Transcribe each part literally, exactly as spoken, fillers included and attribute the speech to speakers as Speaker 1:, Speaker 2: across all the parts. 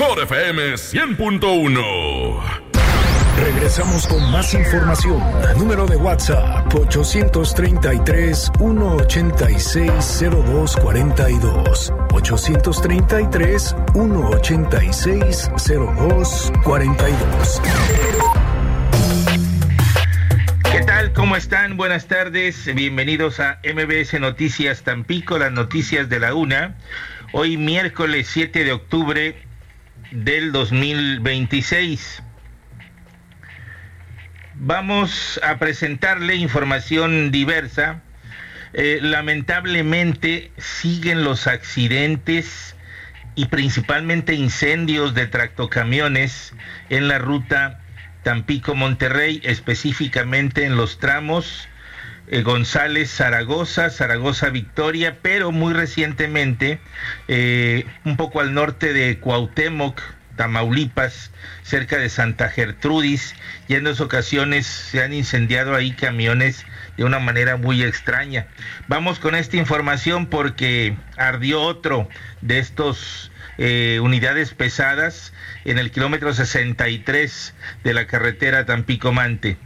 Speaker 1: Mejor F M cien punto uno.
Speaker 2: Regresamos con más información. Número de WhatsApp ocho tres tres, uno ocho seis, cero dos cuatro dos. ocho tres tres, uno ocho seis, cero dos cuatro dos.
Speaker 3: ¿Qué tal? ¿Cómo están? Buenas tardes. Bienvenidos a M B S Noticias Tampico, las noticias de la una. Hoy miércoles siete de octubre del dos mil veintiséis. Vamos a presentarle información diversa. Eh, lamentablemente siguen los accidentes y principalmente incendios de tractocamiones en la ruta Tampico-Monterrey, específicamente en los tramos eh, González-Zaragoza, Zaragoza-Victoria, pero muy recientemente eh, un poco al norte de Cuauhtémoc, Tamaulipas, cerca de Santa Gertrudis, y en dos ocasiones se han incendiado ahí camiones de una manera muy extraña. Vamos con esta información porque ardió otro de estos eh, unidades pesadas en el kilómetro sesenta y tres de la carretera Tampico-Mante.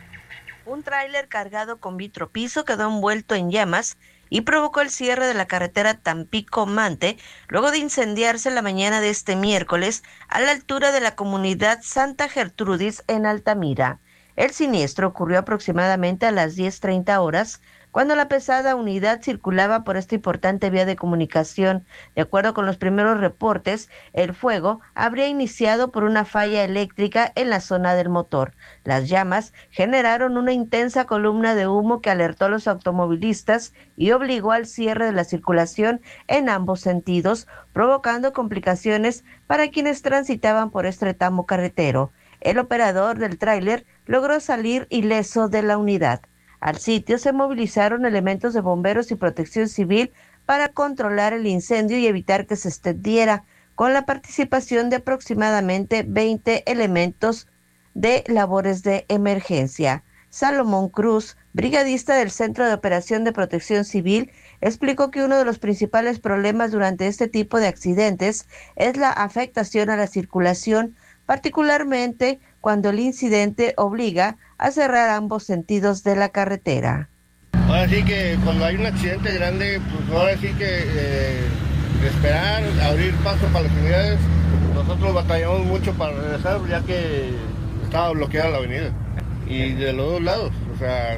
Speaker 4: Un tráiler cargado con vitropiso quedó envuelto en llamas y provocó el cierre de la carretera Tampico-Mante, luego de incendiarse la mañana de este miércoles a la altura de la comunidad Santa Gertrudis en Altamira. El siniestro ocurrió aproximadamente a las diez treinta horas, cuando la pesada unidad circulaba por esta importante vía de comunicación. De acuerdo con los primeros reportes, el fuego habría iniciado por una falla eléctrica en la zona del motor. Las llamas generaron una intensa columna de humo que alertó a los automovilistas y obligó al cierre de la circulación en ambos sentidos, provocando complicaciones para quienes transitaban por este tramo carretero. El operador del tráiler logró salir ileso de la unidad. Al sitio se movilizaron elementos de bomberos y protección civil para controlar el incendio y evitar que se extendiera, con la participación de aproximadamente veinte elementos de labores de emergencia. Salomón Cruz, brigadista del Centro de Operación de Protección Civil, explicó que uno de los principales problemas durante este tipo de accidentes es la afectación a la circulación, particularmente cuando el incidente obliga a cerrar ambos sentidos de la carretera.
Speaker 5: Ahora sí que cuando hay un accidente grande, pues ahora sí que eh, esperar, abrir paso para las unidades. Nosotros batallamos mucho para regresar, ya que estaba bloqueada la avenida. Y de los dos lados, o sea,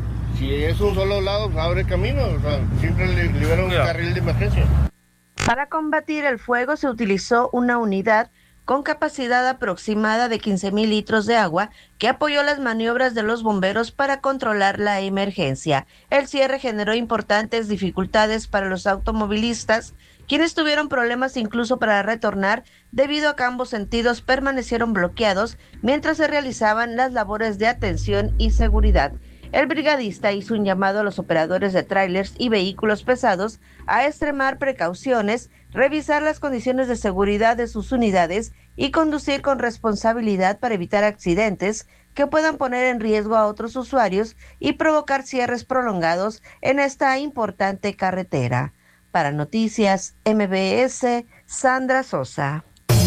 Speaker 5: si es un solo lado, pues abre camino, o sea, siempre li- libera un carril de emergencia.
Speaker 4: Para combatir el fuego se utilizó una unidad con capacidad aproximada de quince mil litros de agua, que apoyó las maniobras de los bomberos para controlar la emergencia. El cierre generó importantes dificultades para los automovilistas, quienes tuvieron problemas incluso para retornar, debido a que ambos sentidos permanecieron bloqueados mientras se realizaban las labores de atención y seguridad. El brigadista hizo un llamado a los operadores de tráilers y vehículos pesados a extremar precauciones, revisar las condiciones de seguridad de sus unidades y conducir con responsabilidad para evitar accidentes que puedan poner en riesgo a otros usuarios y provocar cierres prolongados en esta importante carretera. Para Noticias M B S, Sandra Sosa.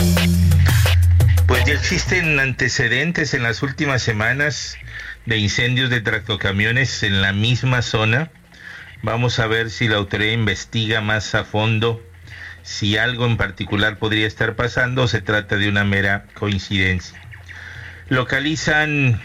Speaker 3: Pues ya existen antecedentes en las últimas semanas de incendios de tractocamiones en la misma zona. Vamos a ver si la autoridad investiga más a fondo si algo en particular podría estar pasando o se trata de una mera coincidencia. Localizan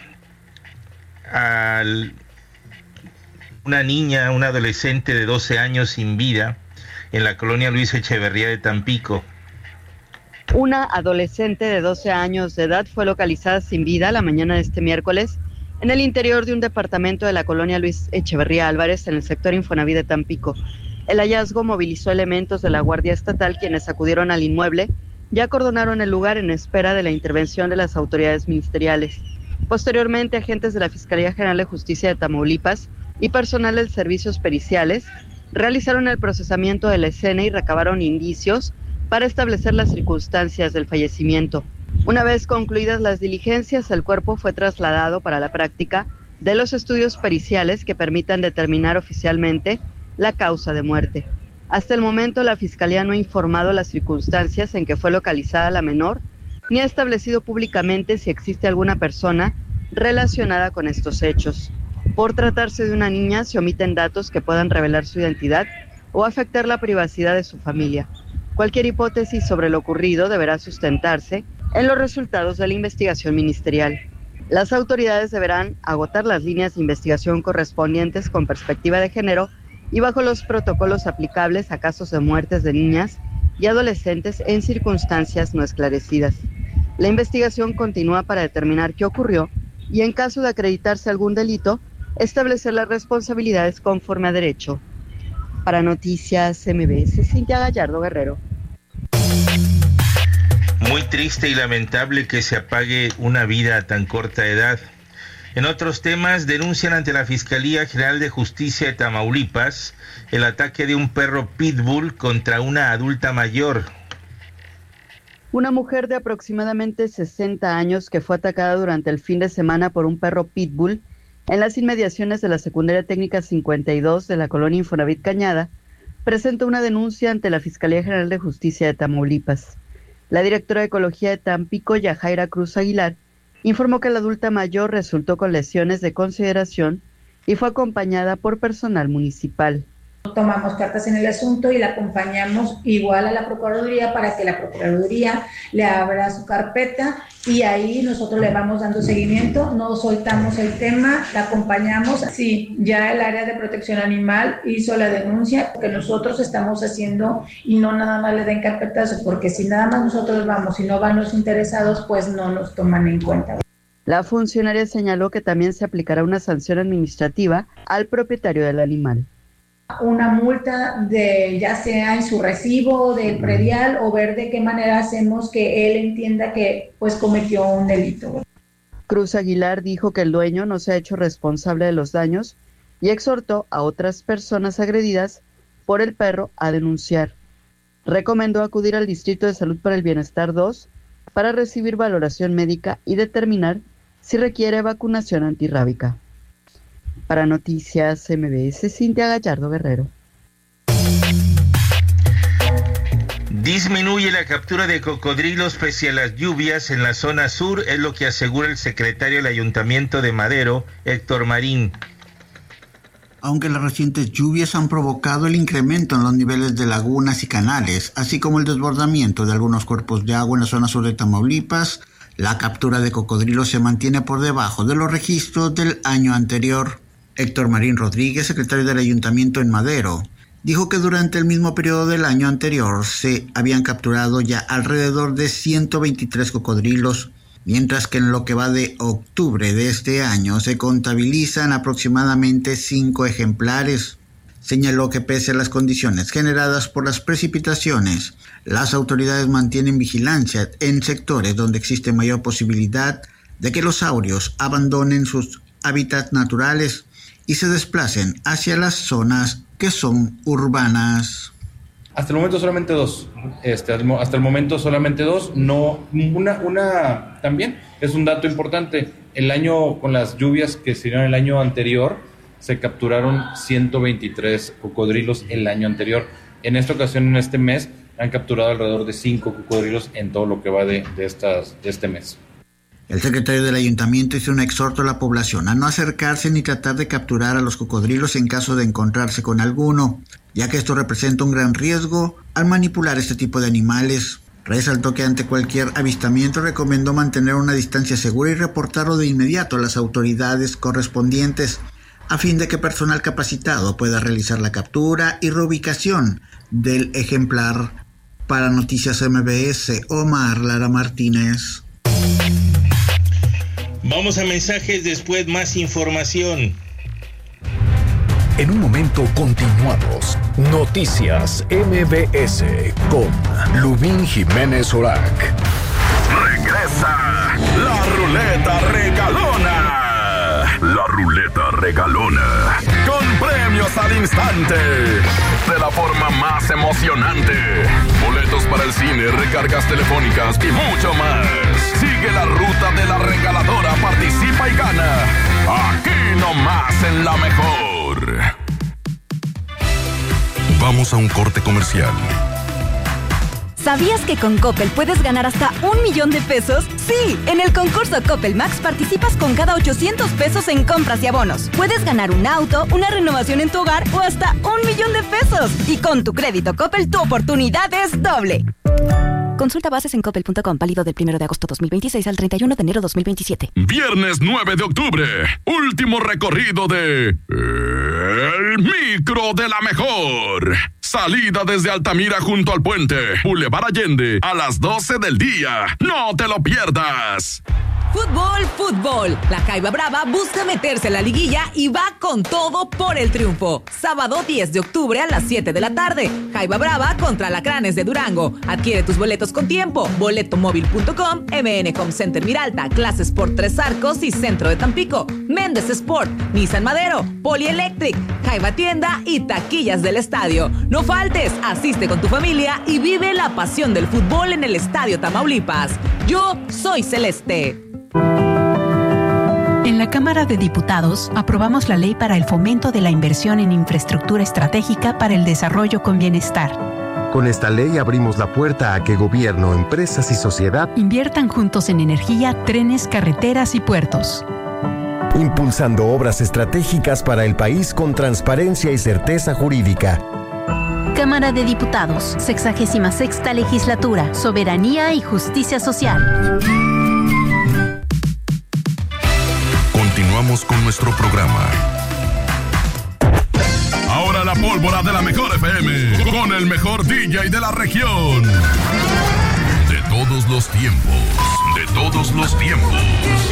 Speaker 3: a una niña, una adolescente de doce años sin vida en la colonia Luis Echeverría de Tampico.
Speaker 6: Una adolescente de doce años de edad fue localizada sin vida la mañana de este miércoles en el interior de un departamento de la colonia Luis Echeverría Álvarez, en el sector Infonavit de Tampico. El hallazgo movilizó elementos de la Guardia Estatal, quienes acudieron al inmueble y acordonaron el lugar en espera de la intervención de las autoridades ministeriales. Posteriormente, agentes de la Fiscalía General de Justicia de Tamaulipas y personal de servicios periciales realizaron el procesamiento de la escena y recabaron indicios para establecer las circunstancias del fallecimiento. Una vez concluidas las diligencias, el cuerpo fue trasladado para la práctica de los estudios periciales que permitan determinar oficialmente la causa de muerte. Hasta el momento, la Fiscalía no ha informado las circunstancias en que fue localizada la menor, ni ha establecido públicamente si existe alguna persona relacionada con estos hechos. Por tratarse de una niña, se omiten datos que puedan revelar su identidad o afectar la privacidad de su familia. Cualquier hipótesis sobre lo ocurrido deberá sustentarse en los resultados de la investigación ministerial. Las autoridades deberán agotar las líneas de investigación correspondientes con perspectiva de género y bajo los protocolos aplicables a casos de muertes de niñas y adolescentes en circunstancias no esclarecidas. La investigación continúa para determinar qué ocurrió y, en caso de acreditarse algún delito, establecer las responsabilidades conforme a derecho. Para Noticias M B S, Cintia Gallardo Guerrero.
Speaker 3: Muy triste y lamentable que se apague una vida a tan corta edad. En otros temas, denuncian ante la Fiscalía General de Justicia de Tamaulipas el ataque de un perro pitbull contra una adulta mayor.
Speaker 6: Una mujer de aproximadamente sesenta años que fue atacada durante el fin de semana por un perro pitbull en las inmediaciones de la Secundaria Técnica cincuenta y dos de la colonia Infonavit Cañada, presentó una denuncia ante la Fiscalía General de Justicia de Tamaulipas. La directora de Ecología de Tampico, Yajaira Cruz Aguilar, informó que la adulta mayor resultó con lesiones de consideración y fue acompañada por personal municipal.
Speaker 7: Tomamos cartas en el asunto y la acompañamos igual a la Procuraduría para que la Procuraduría le abra su carpeta y ahí nosotros le vamos dando seguimiento, no soltamos el tema, la acompañamos. Sí, ya el área de protección animal hizo la denuncia que nosotros estamos haciendo y no nada más le den carpetazo, porque si nada más nosotros vamos y no van los interesados, pues no nos toman en cuenta.
Speaker 6: La funcionaria señaló que también se aplicará una sanción administrativa al propietario del animal.
Speaker 7: Una multa de ya sea en su recibo del predial o ver de qué manera hacemos que él entienda que pues cometió un delito.
Speaker 6: Cruz Aguilar dijo que el dueño no se ha hecho responsable de los daños y exhortó a otras personas agredidas por el perro a denunciar. Recomendó acudir al Distrito de Salud para el Bienestar dos para recibir valoración médica y determinar si requiere vacunación antirrábica. Para Noticias M B S, Cintia Gallardo Guerrero.
Speaker 3: Disminuye la captura de cocodrilos pese a las lluvias en la zona sur, es lo que asegura el secretario del Ayuntamiento de Madero, Héctor Marín.
Speaker 8: Aunque las recientes lluvias han provocado el incremento en los niveles de lagunas y canales, así como el desbordamiento de algunos cuerpos de agua en la zona sur de Tamaulipas, la captura de cocodrilos se mantiene por debajo de los registros del año anterior. Héctor Marín Rodríguez, secretario del Ayuntamiento en Madero, dijo que durante el mismo periodo del año anterior se habían capturado ya alrededor de ciento veintitrés cocodrilos, mientras que en lo que va de octubre de este año se contabilizan aproximadamente cinco ejemplares. Señaló que pese a las condiciones generadas por las precipitaciones, las autoridades mantienen vigilancia en sectores donde existe mayor posibilidad de que los saurios abandonen sus hábitats naturales y se desplacen hacia las zonas que son urbanas.
Speaker 9: Hasta el momento solamente dos. Este, hasta el momento solamente dos. No, una, una también es un dato importante. El año, con las lluvias que se dieron el año anterior, se capturaron ciento veintitrés cocodrilos el año anterior. En esta ocasión, en este mes, han capturado alrededor de cinco cocodrilos en todo lo que va de, de, estas, de este mes.
Speaker 8: El secretario del Ayuntamiento hizo un exhorto a la población a no acercarse ni tratar de capturar a los cocodrilos en caso de encontrarse con alguno, ya que esto representa un gran riesgo al manipular este tipo de animales. Resaltó que ante cualquier avistamiento recomendó mantener una distancia segura y reportarlo de inmediato a las autoridades correspondientes, a fin de que personal capacitado pueda realizar la captura y reubicación del ejemplar. Para Noticias M B S, Omar Lara Martínez.
Speaker 3: Vamos a mensajes, después más información.
Speaker 2: En un momento continuamos. Noticias M B S con Lubín Jiménez Orac.
Speaker 1: Regresa la ruleta regalona. La ruleta regalona. Con premios al instante. De la forma más emocionante. Boletos para el cine, recargas telefónicas y mucho más. Sigue la ruta de la regaladora, participa y gana. Aquí nomás en La Mejor. Vamos a un corte comercial.
Speaker 10: ¿Sabías que con Coppel puedes ganar hasta un millón de pesos? Sí, en el concurso Coppel Max participas con cada ochocientos pesos en compras y abonos. Puedes ganar un auto, una renovación en tu hogar o hasta un millón de pesos. Y con tu crédito Coppel, tu oportunidad es doble. Consulta bases en coppel punto com, válido del primero de agosto dos mil veintiséis al treinta y uno de enero dos mil veintisiete.
Speaker 1: Viernes nueve de octubre, último recorrido de El Micro de la Mejor. Salida desde Altamira junto al puente, Boulevard Allende, a las doce del día. ¡No te lo pierdas!
Speaker 11: Fútbol, fútbol. La Jaiba Brava busca meterse a la liguilla y va con todo por el triunfo. Sábado diez de octubre a las siete de la tarde. Jaiba Brava contra Alacranes de Durango. Adquiere tus boletos con tiempo. boletomóvil punto com, M N Home Center Miralta, Clase Sport Tres Arcos y Centro de Tampico. Méndez Sport, Nissan Madero, Polielectric, Jaiba Tienda y taquillas del estadio. No faltes, asiste con tu familia y vive la pasión del fútbol en el Estadio Tamaulipas. Yo soy Celeste.
Speaker 12: En la Cámara de Diputados aprobamos la ley para el fomento de la inversión en infraestructura estratégica para el desarrollo con bienestar.
Speaker 13: Con esta ley abrimos la puerta a que gobierno, empresas y sociedad
Speaker 12: inviertan juntos en energía, trenes, carreteras y puertos,
Speaker 13: impulsando obras estratégicas para el país con transparencia y certeza jurídica.
Speaker 12: Cámara de Diputados, sexagésima sexta legislatura, soberanía y justicia social.
Speaker 1: Continuamos con nuestro programa. Ahora la pólvora de la Mejor F M, con el mejor D J de la región. De todos los tiempos, de todos los tiempos.